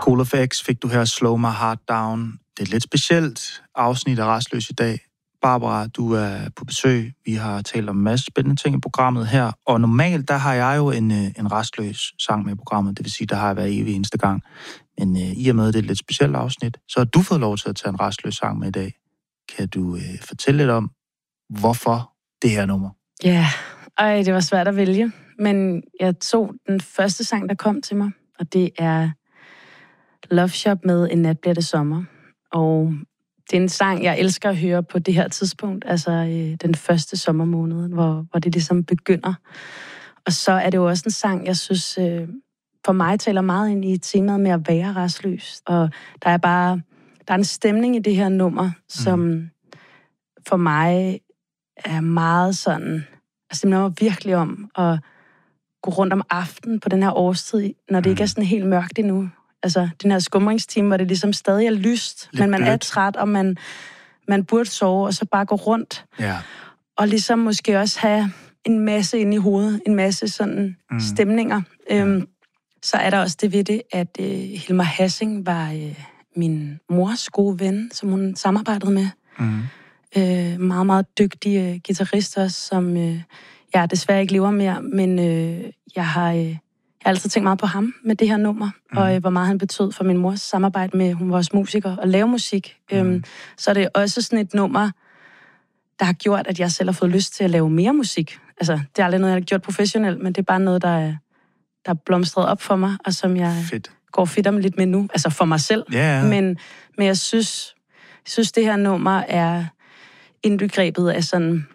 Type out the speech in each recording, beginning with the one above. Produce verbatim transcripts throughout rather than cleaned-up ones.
Cool F X fik du her Slow My Heart Down. Det er et lidt specielt afsnit af Rastløs i dag. Barbara, du er på besøg. Vi har talt om en masse spændende ting i programmet her. Og normalt, der har jeg jo en, en rastløs sang med i programmet. Det vil sige, der har jeg været evig eneste gang. Men uh, i og med, det er et lidt specielt afsnit, så har du fået lov til at tage en rastløs sang med i dag. Kan du uh, fortælle lidt om, hvorfor det her nummer? Ja, yeah. Ej, det var svært at vælge. Men jeg tog den første sang, der kom til mig. Og det er Love Shop med En nat bliver det sommer. Og det er en sang, jeg elsker at høre på det her tidspunkt, altså øh, den første sommermåned, hvor, hvor det ligesom begynder. Og så er det jo også en sang, jeg synes, øh, for mig taler meget ind i temaet med at være rastløs. Og der er bare, der er en stemning i det her nummer, som mm. for mig er meget sådan, altså det minder virkelig om at gå rundt om aftenen på den her årstid, når det mm. ikke er sådan helt mørkt endnu. Altså, den her skumringstime, hvor det ligesom stadig er lyst, lidt men man blødt. Er træt, og man, man burde sove, og så bare gå rundt. Ja. Og ligesom måske også have en masse inde i hovedet, en masse sådan mm. stemninger. Ja. Øhm, så er der også det ved det, at øh, Hilmar Hassing var øh, min mors gode ven, som hun samarbejdede med. Mm. Øh, meget, meget dygtig øh, guitarist også, som øh, jeg desværre ikke lever mere, men øh, jeg har... Øh, Jeg har altid tænkt meget på ham med det her nummer, mm. og øh, hvor meget han betød for min mors samarbejde med, hun var også musiker, og lave musik. Mm. Øhm, så er det også sådan et nummer, der har gjort, at jeg selv har fået lyst til at lave mere musik. Altså, det er aldrig noget, jeg har gjort professionelt, men det er bare noget, der er, der er blomstret op for mig, og som jeg Fedt. går fedt om lidt med nu. Altså for mig selv. Yeah. Men, men jeg synes, jeg synes, det her nummer er indbegrebet af sådan...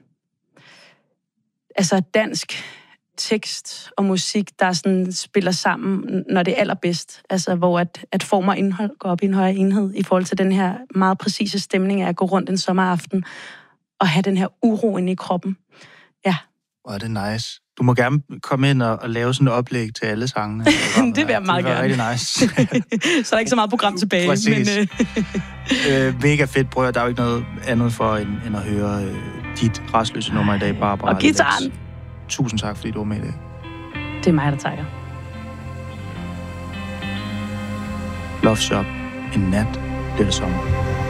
Altså dansk... tekst og musik, der sådan spiller sammen, når det er allerbedst. Altså, hvor at, at form og indhold går op i en højere enhed i forhold til den her meget præcise stemning af at gå rundt en sommeraften og have den her uro inde i kroppen. Ja. Hvor er det nice. Du må gerne komme ind og, og lave sådan et oplæg til alle sangene. Det vil jeg meget gerne. Det var rigtig nice. Så er der ikke så meget program tilbage. Præcis. Men, øh... øh, mega fedt, bror. Der er jo ikke noget andet for, end, end at høre øh, dit rastløse nummer i dag, Barbara. Og gitaren. Tusind tak, fordi du var med i det. Det er mig, der takker. Love Shop. En nat bliver det sommer.